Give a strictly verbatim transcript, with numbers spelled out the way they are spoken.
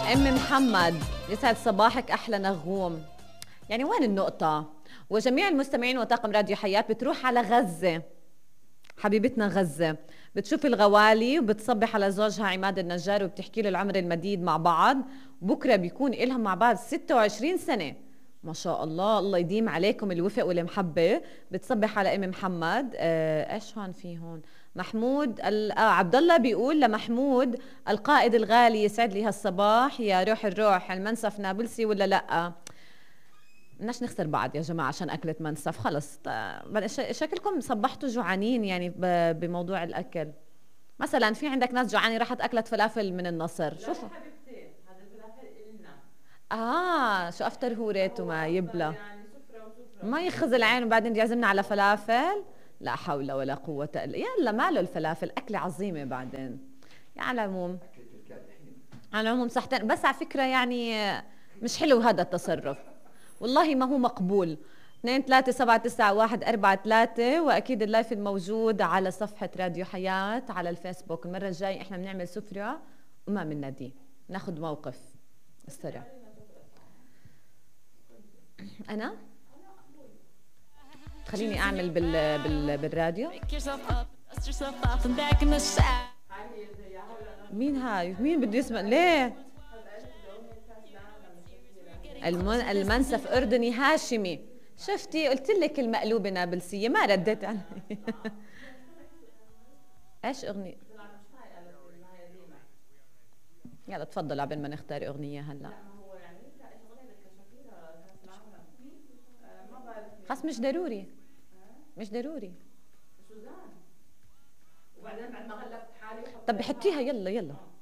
ام محمد، يسعد صباحك احلى نغوم. يعني وين النقطة؟ وجميع المستمعين وطاقم راديو حياة بتروح على غزة، حبيبتنا غزة، بتشوف الغوالي وبتصبح على زوجها عماد النجار وبتحكي له العمر المديد مع بعض. بكرة بيكون إلهم مع بعض ستة وعشرين سنة، ما شاء الله، الله يديم عليكم الوفق والمحبة. بتصبح على ام محمد. آه ايش هون في هون محمود ال... آه عبد الله بيقول لمحمود القائد الغالي، يسعد لي هالصباح يا روح الروح، المنسف نابلسي ولا لا؟ بدناش نخسر بعض يا جماعة عشان أكلة منسف، خلص. شكلكم صبحتوا جوعانين يعني بموضوع الأكل. مثلا في عندك ناس جوعانين راحت أكلت فلافل من النصر، شوفوا حبيبتين هذا الفلافل إلنا. آه شو أفتر هو ريته ما يبلى، يعني سفرة وسفرة ما يخزي العين وبعدين يعزمنا على فلافل. لا حول ولا قوة إلا، يلا ماله الفلافل أكلة عظيمة بعدين. يعني على العموم، على العموم صحتين، بس على فكرة يعني مش حلو هذا التصرف، والله ما هو مقبول. اثنين ثلاثة سبعة تسعة واحد أربعة ثلاثة، وأكيد اللايف الموجود على صفحة راديو حياة على الفيسبوك. المرة الجاي إحنا بنعمل سفرة وما بننادي، ناخد موقف السرع. أنا خليني أعمل بال... بال... بالراديو. مين هاي؟ مين بده يسمع ليه؟ المن... المنسف أردني هاشمي. شفتي قلت لك المقلوبة نابلسية، ما رديت علي. ايش اغنية؟ يلا تفضل قبل ما نختار اغنية هلا. خلاص مش ضروري، مش ضروري. وبعدين بعد ما غلبت حالي طب حطيها يلا يلا.